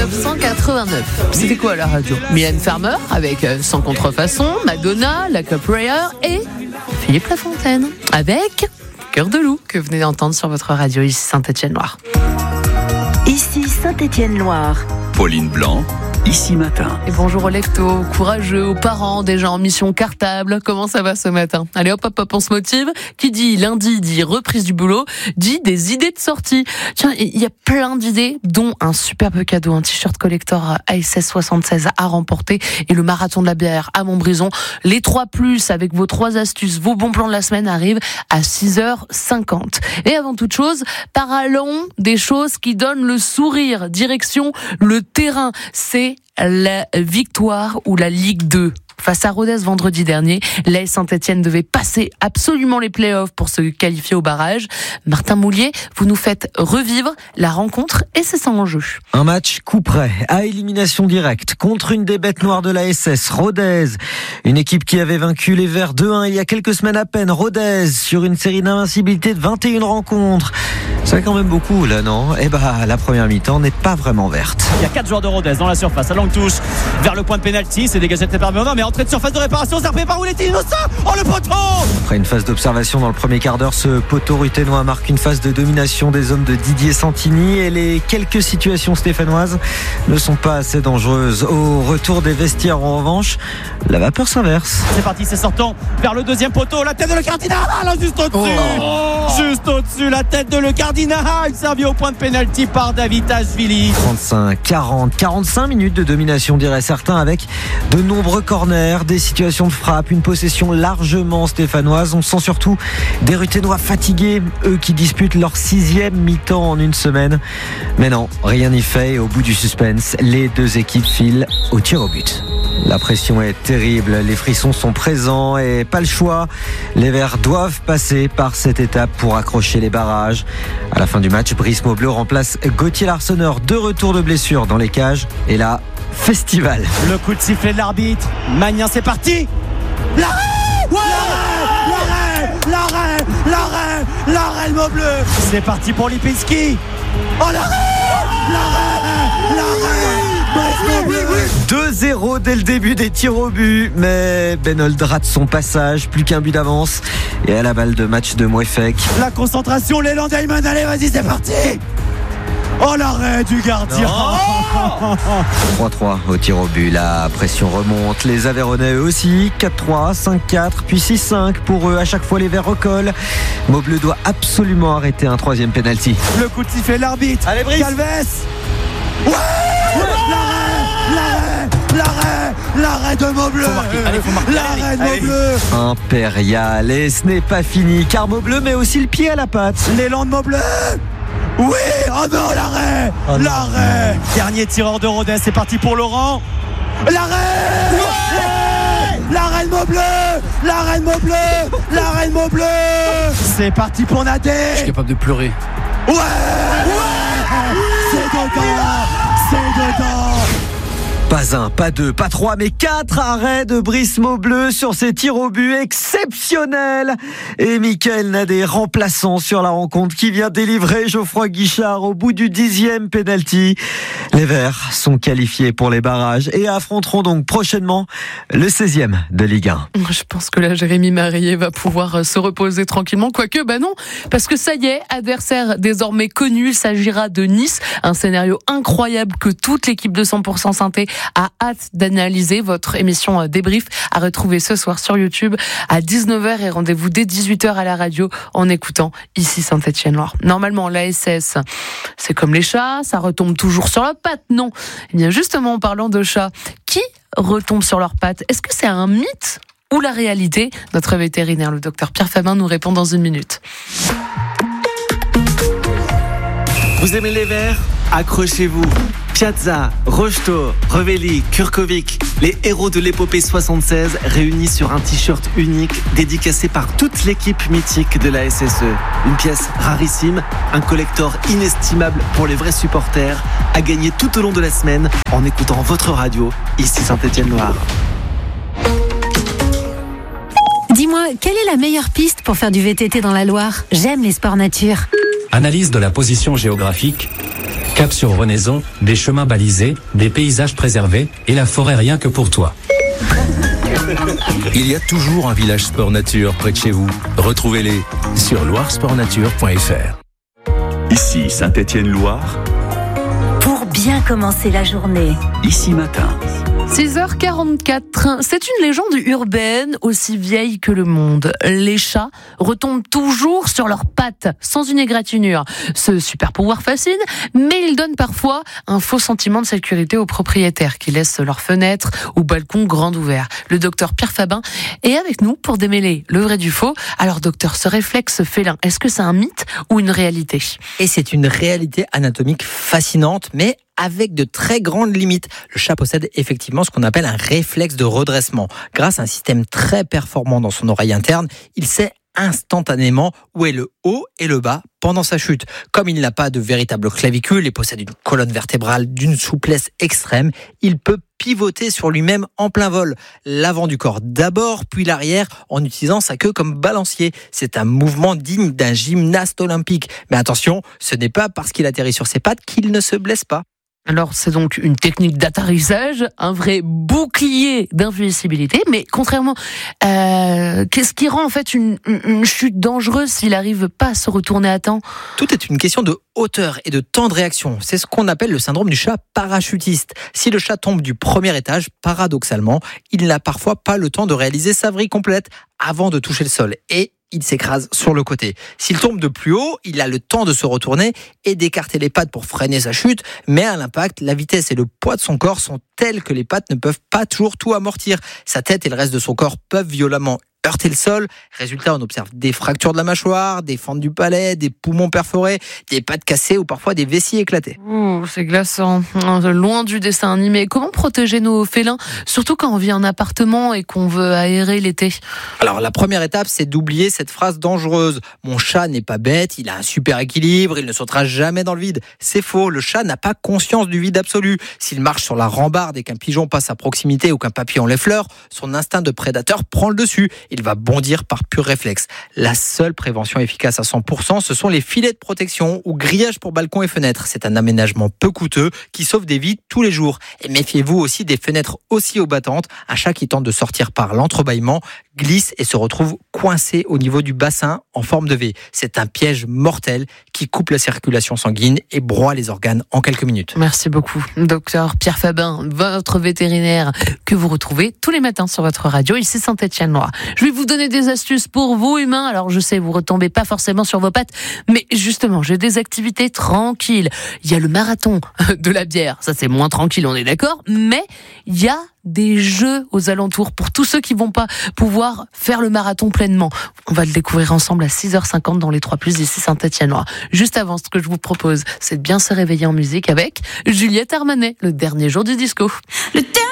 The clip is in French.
1989. C'était quoi la radio? Mylène Farmer avec Sans contrefaçon, Madonna, La Capoeira et Philippe Lafontaine avec Cœur de loup que vous venez d'entendre sur votre radio ici Saint-Étienne-Loire. Ici Saint-Étienne-Loire. Pauline Blanc, Ici Matin. Et bonjour aux lectos, courageux, aux parents déjà en mission cartable. Comment ça va ce matin? Allez hop, on se motive. Qui dit lundi dit reprise du boulot, dit des idées de sortie. Tiens, il y a plein d'idées, dont un superbe cadeau, un t-shirt collector ASS 76 à remporter et le marathon de la bière à Montbrison. Les 3+, avec vos 3 astuces, vos bons plans de la semaine arrivent à 6h50. Et avant toute chose, parlons des choses qui donnent le sourire. Direction le terrain. C'est la victoire ou la Ligue 2. Face à Rodez vendredi dernier, l'AS Saint-Étienne devait passer absolument les playoffs pour se qualifier au barrage. Martin Moulier, vous nous faites revivre la rencontre et c'est ça l'enjeu. Un match coup près, à élimination directe, contre une des bêtes noires de la SS, Rodez. Une équipe qui avait vaincu les Verts 2-1 il y a quelques semaines à peine. Rodez, sur une série d'invincibilité de 21 rencontres. C'est quand même beaucoup là, non? La première mi-temps n'est pas vraiment verte. Il y a 4 joueurs de Rodez dans la surface, à longue touche, vers le point de pénalty, c'est dégagé par Bernard, mais entrée de surface de réparation, zarpé par Ouletti Innocent. Oh le poteau! Après une phase d'observation dans le premier quart d'heure, ce poteau ruténois marque une phase de domination des hommes de Didier Santini et les quelques situations stéphanoises ne sont pas assez dangereuses. Au retour des vestiaires en revanche, la vapeur s'inverse. C'est parti, c'est sortant vers le deuxième poteau, la tête de Le Cardinal, là, juste au-dessus. Juste au-dessus, la tête de Le Cardinal, servi au point de pénalty par David Ashvili. 35, 40, 45 minutes de domination, diraient certains, avec de nombreux corners, des situations de frappe, une possession largement stéphanoise. On sent surtout des ruténois fatigués, eux qui disputent leur 6e mi-temps en une semaine. Mais non, rien n'y fait et au bout du suspense, les deux équipes filent au tir au but. La pression est terrible, les frissons sont présents et pas le choix. Les Verts doivent passer par cette étape pour accrocher les barrages. À la fin du match, Brice Maubleu remplace Gauthier Larsonneur, de retour de blessure dans les cages. Et là, festival. Le coup de sifflet de l'arbitre. Magnin, c'est parti. L'arrêt, le Maubleu. C'est parti pour Lipinski. Oh l'arrêt. 2-0 dès le début des tirs au but, mais Benold rate son passage, plus qu'un but d'avance. Et à la balle de match de Mouefek. La concentration, l'élan d'Ayman, allez vas-y c'est parti. Oh l'arrêt du gardien. 3-3 au tir au but, la pression remonte. Les Aveyronnais eux aussi, 4-3, 5-4, puis 6-5 pour eux. À chaque fois les Verts recollent. Maubleu doit absolument arrêter un 3e penalty. Le coup de sifflet de l'arbitre. Allez Brice. Calves. Ouais. L'arrêt de Maubleu. L'arrêt de Maubleu. Impérial. Et ce n'est pas fini, car Maubleu met aussi le pied à la patte. L'élan de Maubleu. Oui. Oh non, l'arrêt. L'arrêt. Dernier tireur de Rodez, c'est parti pour Laurent. L'arrêt. Ouais. L'arrêt de Maubleu. L'arrêt de Maubleu. L'arrêt de Maubleu. C'est parti pour Nadé. Je suis capable de pleurer. Ouais. C'est dedans. Pas 1, pas 2, pas 3, mais 4 arrêts de Brice Maubleu sur ses tirs au but exceptionnels. Et Michael Nadé, remplaçant sur la rencontre, qui vient délivrer Geoffroy Guichard au bout du 10e penalty. Les Verts sont qualifiés pour les barrages et affronteront donc prochainement le 16e de Ligue 1. Je pense que là, Jérémy Marié va pouvoir se reposer tranquillement. Quoique, non, parce que ça y est, adversaire désormais connu, il s'agira de Nice. Un scénario incroyable que toute l'équipe de 100% Synthé a hâte d'analyser. Votre émission Débrief à retrouver ce soir sur YouTube à 19h et rendez-vous dès 18h à la radio en écoutant ici Saint-Étienne-Loire. Normalement, l'ASS, c'est comme les chats, ça retombe toujours sur la patte, non? Eh bien, justement, en parlant de chats, qui retombe sur leurs pattes? Est-ce que c'est un mythe ou la réalité? Notre vétérinaire, le docteur Pierre Fabin, nous répond dans une minute. Vous aimez les Verts? Accrochez-vous. Piazza, Rocheteau, Revelli, Kurkovic, les héros de l'épopée 76 réunis sur un t-shirt unique dédicacé par toute l'équipe mythique de la SSE. Une pièce rarissime, un collector inestimable pour les vrais supporters, à gagner tout au long de la semaine en écoutant votre radio, ici Saint-Étienne-Loire. Dis-moi, quelle est la meilleure piste pour faire du VTT dans la Loire? J'aime les sports nature. Analyse de la position géographique, Cap sur Renaison, des chemins balisés, des paysages préservés et la forêt rien que pour toi. Il y a toujours un village sport nature près de chez vous. Retrouvez-les sur loiresportnature.fr. Ici Saint-Étienne-Loire. Pour bien commencer la journée. Ici Matin. 6h44, c'est une légende urbaine aussi vieille que le monde. Les chats retombent toujours sur leurs pattes, sans une égratignure. Ce super pouvoir fascine, mais il donne parfois un faux sentiment de sécurité aux propriétaires qui laissent leurs fenêtres ou balcons grands ouverts. Le docteur Pierre Fabin est avec nous pour démêler le vrai du faux. Alors docteur, ce réflexe félin, est-ce que c'est un mythe ou une réalité ? Et c'est une réalité anatomique fascinante, mais avec de très grandes limites. Le chat possède effectivement ce qu'on appelle un réflexe de redressement. Grâce à un système très performant dans son oreille interne, il sait instantanément où est le haut et le bas pendant sa chute. Comme il n'a pas de véritable clavicule et possède une colonne vertébrale d'une souplesse extrême, il peut pivoter sur lui-même en plein vol. L'avant du corps d'abord, puis l'arrière en utilisant sa queue comme balancier. C'est un mouvement digne d'un gymnaste olympique. Mais attention, ce n'est pas parce qu'il atterrit sur ses pattes qu'il ne se blesse pas. Alors, c'est donc une technique d'atterrissage, un vrai bouclier d'invisibilité, mais contrairement, qu'est-ce qui rend en fait une chute dangereuse s'il n'arrive pas à se retourner à temps ? Tout est une question de hauteur et de temps de réaction. C'est ce qu'on appelle le syndrome du chat parachutiste. Si le chat tombe du premier étage, paradoxalement, il n'a parfois pas le temps de réaliser sa vrille complète avant de toucher le sol. Et il s'écrase sur le côté. S'il tombe de plus haut, il a le temps de se retourner et d'écarter les pattes pour freiner sa chute, mais à l'impact, la vitesse et le poids de son corps sont tels que les pattes ne peuvent pas toujours tout amortir. Sa tête et le reste de son corps peuvent violemment heurter le sol. Résultat, on observe des fractures de la mâchoire, des fentes du palais, des poumons perforés, des pattes cassées ou parfois des vessies éclatées. Ouh, c'est glaçant. Loin du dessin animé. Comment protéger nos félins, surtout quand on vit en appartement et qu'on veut aérer l'été ? Alors, la première étape, c'est d'oublier cette phrase dangereuse. Mon chat n'est pas bête, il a un super équilibre, il ne sautera jamais dans le vide. C'est faux, le chat n'a pas conscience du vide absolu. S'il marche sur la rambarde et qu'un pigeon passe à proximité ou qu'un papillon l'effleure, son instinct de prédateur prend le dessus. Il va bondir par pur réflexe. La seule prévention efficace à 100%, ce sont les filets de protection ou grillages pour balcons et fenêtres. C'est un aménagement peu coûteux qui sauve des vies tous les jours. Et méfiez-vous aussi des fenêtres aussi haut battantes. Un chat qui tente de sortir par l'entrebâillement glisse et se retrouve coincé au niveau du bassin en forme de V. C'est un piège mortel qui coupe la circulation sanguine et broie les organes en quelques minutes. Merci beaucoup, docteur Pierre Fabin, votre vétérinaire que vous retrouvez tous les matins sur votre radio, ici Saint-Étienne-Loire. Je vais vous donner des astuces pour vous, humains. Alors, je sais, vous retombez pas forcément sur vos pattes, mais justement, j'ai des activités tranquilles. Il y a le marathon de la bière. Ça, c'est moins tranquille, on est d'accord. Mais il y a des jeux aux alentours pour tous ceux qui vont pas pouvoir faire le marathon pleinement. On va le découvrir ensemble à 6h50 dans les 3+, ici Saint-Étienne-Loire. Juste avant, ce que je vous propose, c'est de bien se réveiller en musique avec Juliette Armanet, le dernier jour du disco.